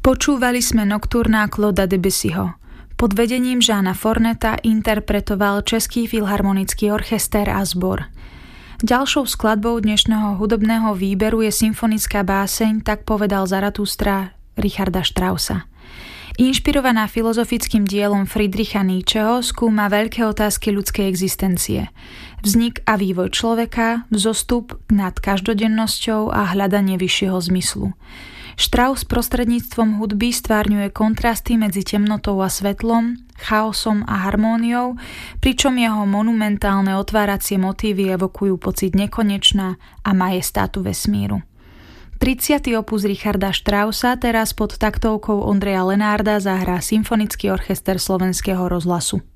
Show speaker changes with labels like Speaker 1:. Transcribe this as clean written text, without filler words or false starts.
Speaker 1: Počúvali sme Nocturna Clauda Debussyho. Pod vedením Jeana Forneta interpretoval Český filharmonický orchester a zbor. Ďalšou skladbou dnešného hudobného výberu je symfonická báseň Tak povedal Zaratustra Richarda Straussa. Inšpirovaná filozofickým dielom Friedricha Nietzscheho skúma veľké otázky ľudskej existencie. Vznik a vývoj človeka, vzostup nad každodennosťou a hľadanie vyššieho zmyslu. Strauss prostredníctvom hudby stvárňuje kontrasty medzi temnotou a svetlom, chaosom a harmóniou, pričom jeho monumentálne otváracie motívy evokujú pocit nekonečná a majestátu vesmíru. 30. opus Richarda Straussa teraz pod taktovkou Ondreja Lenárda zahrá Symfonický orchester Slovenského rozhlasu.